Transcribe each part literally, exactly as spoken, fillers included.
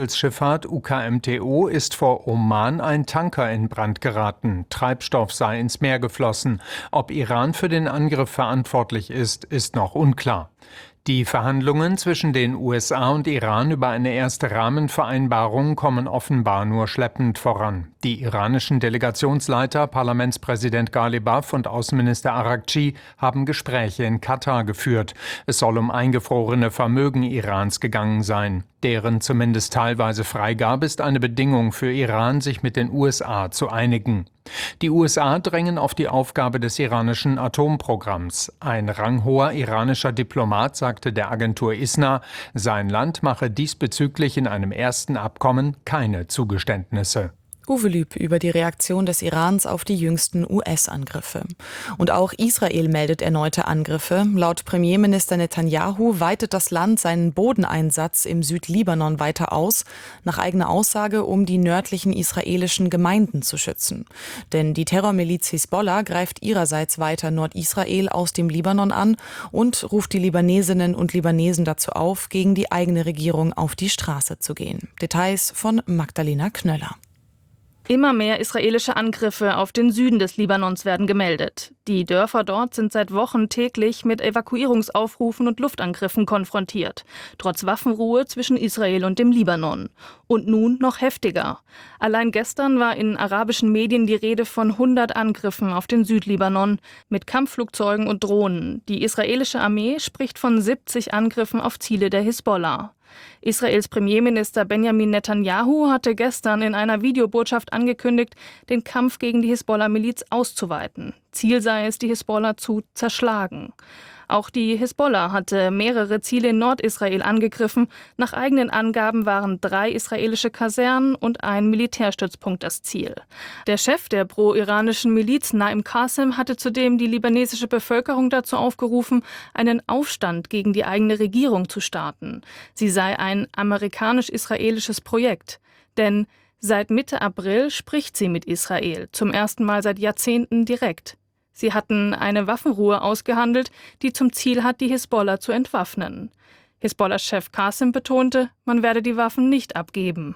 Schifffahrt U K M T O ist vor Oman ein Tanker in Brand geraten. Treibstoff sei ins Meer geflossen. Ob Iran für den Angriff verantwortlich ist, ist noch unklar. Die Verhandlungen zwischen den U S A und Iran über eine erste Rahmenvereinbarung kommen offenbar nur schleppend voran. Die iranischen Delegationsleiter, Parlamentspräsident Ghalibaf und Außenminister Araghchi haben Gespräche in Katar geführt. Es soll um eingefrorene Vermögen Irans gegangen sein. Deren zumindest teilweise Freigabe ist eine Bedingung für Iran, sich mit den U S A zu einigen. Die U S A drängen auf die Aufgabe des iranischen Atomprogramms. Ein ranghoher iranischer Diplomat sagte der Agentur ISNA, sein Land mache diesbezüglich in einem ersten Abkommen keine Zugeständnisse. Uwe Lüb über die Reaktion des Irans auf die jüngsten U S-Angriffe. Und auch Israel meldet erneute Angriffe. Laut Premierminister Netanyahu weitet das Land seinen Bodeneinsatz im Südlibanon weiter aus, nach eigener Aussage, um die nördlichen israelischen Gemeinden zu schützen. Denn die Terrormiliz Hisbollah greift ihrerseits weiter Nordisrael aus dem Libanon an und ruft die Libanesinnen und Libanesen dazu auf, gegen die eigene Regierung auf die Straße zu gehen. Details von Magdalena Knöller. Immer mehr israelische Angriffe auf den Süden des Libanons werden gemeldet. Die Dörfer dort sind seit Wochen täglich mit Evakuierungsaufrufen und Luftangriffen konfrontiert, trotz Waffenruhe zwischen Israel und dem Libanon. Und nun noch heftiger. Allein gestern war in arabischen Medien die Rede von hundert Angriffen auf den Südlibanon mit Kampfflugzeugen und Drohnen. Die israelische Armee spricht von siebzig Angriffen auf Ziele der Hisbollah. Israels Premierminister Benjamin Netanyahu hatte gestern in einer Videobotschaft angekündigt, den Kampf gegen die Hisbollah-Miliz auszuweiten. Ziel sei es, die Hisbollah zu zerschlagen. Auch die Hisbollah hatte mehrere Ziele in Nordisrael angegriffen. Nach eigenen Angaben waren drei israelische Kasernen und ein Militärstützpunkt das Ziel. Der Chef der pro-iranischen Miliz, Naim Qasem, hatte zudem die libanesische Bevölkerung dazu aufgerufen, einen Aufstand gegen die eigene Regierung zu starten. Sie sei ein amerikanisch-israelisches Projekt. Denn seit Mitte April spricht sie mit Israel, zum ersten Mal seit Jahrzehnten direkt. Sie hatten eine Waffenruhe ausgehandelt, die zum Ziel hat, die Hisbollah zu entwaffnen. Hisbollah-Chef Qasem betonte, man werde die Waffen nicht abgeben.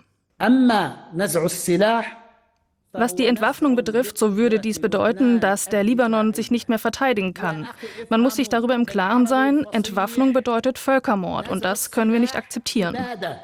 Was die Entwaffnung betrifft, so würde dies bedeuten, dass der Libanon sich nicht mehr verteidigen kann. Man muss sich darüber im Klaren sein, Entwaffnung bedeutet Völkermord und das können wir nicht akzeptieren.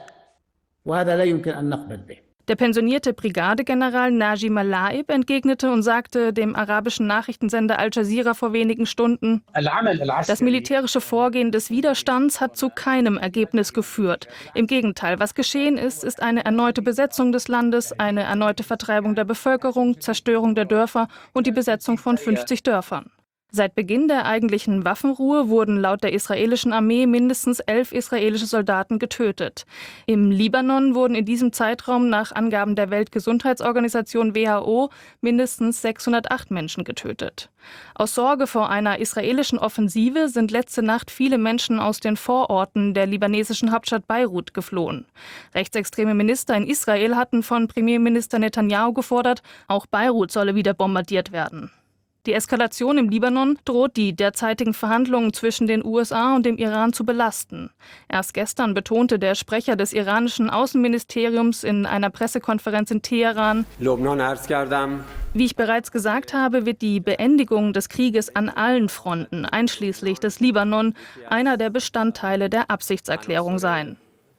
Der pensionierte Brigadegeneral Najim al-Laib entgegnete und sagte dem arabischen Nachrichtensender Al Jazeera vor wenigen Stunden, das militärische Vorgehen des Widerstands hat zu keinem Ergebnis geführt. Im Gegenteil, was geschehen ist, ist eine erneute Besetzung des Landes, eine erneute Vertreibung der Bevölkerung, Zerstörung der Dörfer und die Besetzung von fünfzig Dörfern. Seit Beginn der eigentlichen Waffenruhe wurden laut der israelischen Armee mindestens elf israelische Soldaten getötet. Im Libanon wurden in diesem Zeitraum nach Angaben der Weltgesundheitsorganisation W H O mindestens sechshundertacht Menschen getötet. Aus Sorge vor einer israelischen Offensive sind letzte Nacht viele Menschen aus den Vororten der libanesischen Hauptstadt Beirut geflohen. Rechtsextreme Minister in Israel hatten von Premierminister Netanyahu gefordert, auch Beirut solle wieder bombardiert werden. Die Eskalation im Libanon droht die derzeitigen Verhandlungen zwischen den U S A und dem Iran zu belasten. Erst gestern betonte der Sprecher des iranischen Außenministeriums in einer Pressekonferenz in Teheran, wie ich bereits gesagt habe, wird die Beendigung des Krieges an allen Fronten, einschließlich des Libanon, einer der Bestandteile der Absichtserklärung sein.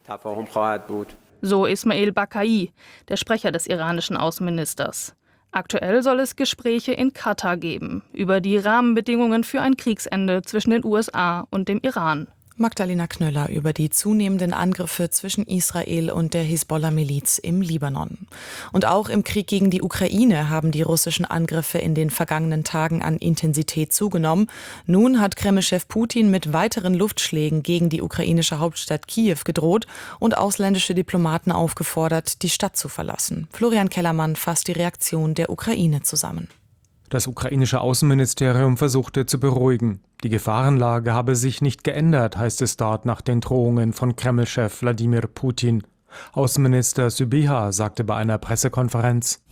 So Ismail Bakai, der Sprecher des iranischen Außenministers. Aktuell soll es Gespräche in Katar geben über die Rahmenbedingungen für ein Kriegsende zwischen den U S A und dem Iran. Magdalena Knöller über die zunehmenden Angriffe zwischen Israel und der Hisbollah-Miliz im Libanon. Und auch im Krieg gegen die Ukraine haben die russischen Angriffe in den vergangenen Tagen an Intensität zugenommen. Nun hat Kreml-Chef Putin mit weiteren Luftschlägen gegen die ukrainische Hauptstadt Kiew gedroht und ausländische Diplomaten aufgefordert, die Stadt zu verlassen. Florian Kellermann fasst die Reaktion der Ukraine zusammen. Das ukrainische Außenministerium versuchte zu beruhigen. Die Gefahrenlage habe sich nicht geändert, heißt es dort nach den Drohungen von Kreml-Chef Wladimir Putin. Außenminister Sybiha sagte bei einer Pressekonferenz: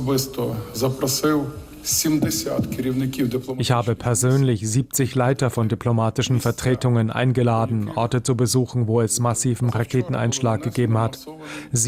Ich habe persönlich siebzig Leiter von diplomatischen Vertretungen eingeladen, Orte zu besuchen, wo es massiven Raketeneinschlag gegeben hat. Sie